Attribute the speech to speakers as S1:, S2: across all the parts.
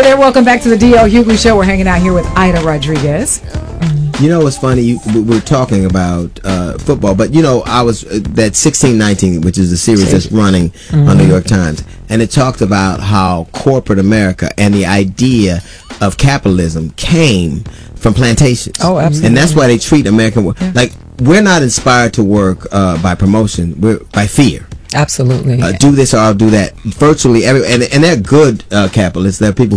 S1: there. Welcome back to the D.L. Hughley Show. We're hanging out here with Ida Rodriguez.
S2: You know what's funny? We're talking about football, but I was that 1619, which is a series that's running on New York Times, and it talked about how corporate America and the idea of capitalism came from plantations.
S1: Oh, absolutely.
S2: And that's why they treat American work like we're not inspired to work by promotion, we're by fear.
S1: Absolutely.
S2: Do this or I'll do that. Virtually every and they're good capitalists. There are people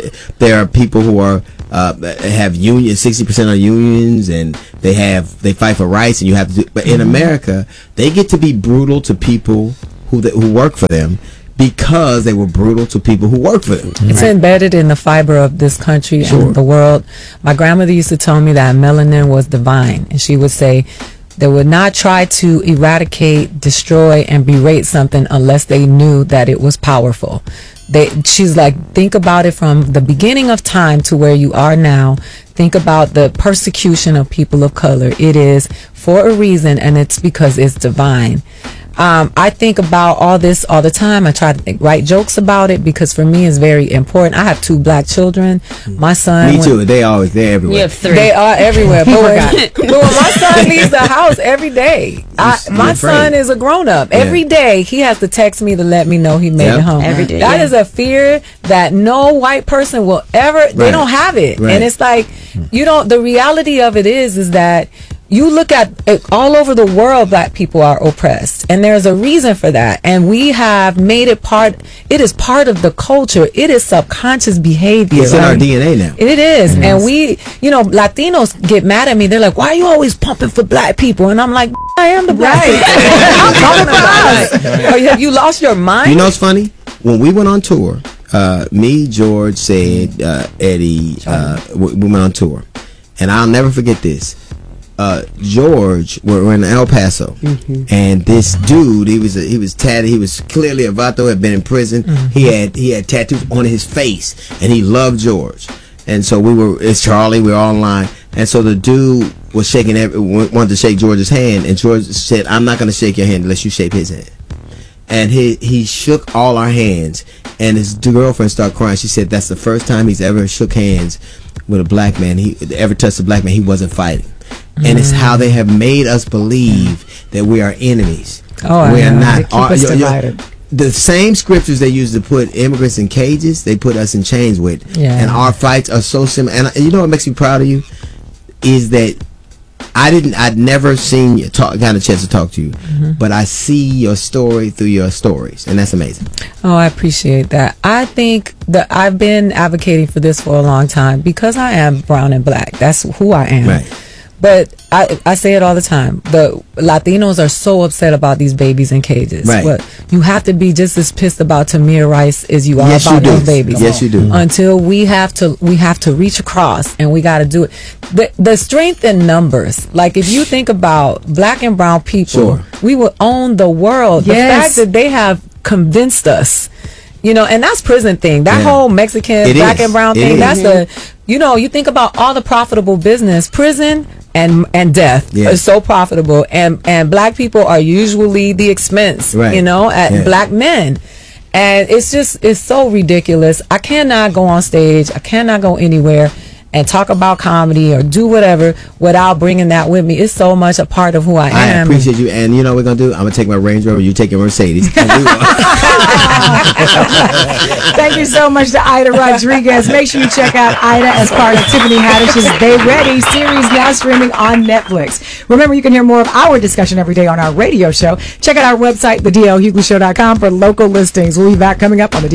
S2: who are have unions. 60% are unions, and they fight for rights. And you have to. But in America, they get to be brutal to people who work for them because they were brutal to people who work for them.
S3: It's embedded in the fiber of this country and the world. My grandmother used to tell me that melanin was divine, and she would say they would not try to eradicate, destroy, and berate something unless they knew that it was powerful. She's like, think about it from the beginning of time to where you are now. Think about the persecution of people of color. It is for a reason, and it's because it's divine. I think about all this all the time. I try to write jokes about it because for me it's very important. I have 2 black children. My son,
S2: me too. They're everywhere.
S3: You have 3. They are everywhere. But when my son leaves the house every day, my son is a grown up. Every day he has to text me to let me know he made it home. Every day. That is a fear that no white person will ever. They don't have it, and it's like the reality of it is that. You look at it, all over the world, black people are oppressed, and there's a reason for that. And we have made it it is part of the culture. It is subconscious behavior.
S2: It's in our DNA now.
S3: It is. Yes. And we, Latinos get mad at me. They're like, why are you always pumping for black people? And I'm like, I am the black people. I'm pumping for us. Have you lost your mind?
S2: You know what's funny? When we went on tour, me, George, Sid, Eddie, we went on tour. And I'll never forget this. George, we're in El Paso, and this dude, he was tatted. He was clearly a vato, had been in prison. He had tattoos on his face, and he loved George. And so it's Charlie. We were all in line, and so the dude was wanted to shake George's hand, and George said, "I'm not going to shake your hand unless you shake his hand." And he shook all our hands, and his girlfriend started crying. She said that's the first time he's ever shook hands with a black man. He ever touched a black man. He wasn't fighting. And it's how they have made us believe that we are enemies. We are not. The same scriptures they used to put immigrants in cages, they put us in chains with. And our fights are so similar. And you know what makes me proud of you is that I'd never seen you gotten a chance to talk to you, but I see your story through your stories, and that's amazing.
S3: Oh, I appreciate that. I think that I've been advocating for this for a long time because I am brown and black. That's who I am. Right. But I say it all the time. The Latinos are so upset about these babies in cages. Right. But you have to be just as pissed about Tamir Rice as you are about those babies.
S2: Yes, you do.
S3: Until we have to reach across, and we got to do it. The strength in numbers. Like if you think about black and brown people, we will own the world. Yes. The fact that they have convinced us. And that's prison thing. That whole Mexican black and brown thing. That's you think about all the profitable business, prison and death is so profitable, and black people are usually the expense, at black men. And it's so ridiculous. I cannot go on stage. I cannot go anywhere and talk about comedy or do whatever without bringing that with me. It's so much a part of who I am.
S2: I appreciate you. And you know what we're going to do? I'm going to take my Range Rover, you take your Mercedes.
S1: Thank you so much to Ida Rodriguez. Make sure you check out Ida as part of Tiffany Haddish's They Ready series, now streaming on Netflix. Remember, you can hear more of our discussion every day on our radio show. Check out our website, thedlhughleyshow.com, for local listings. We'll be back coming up on the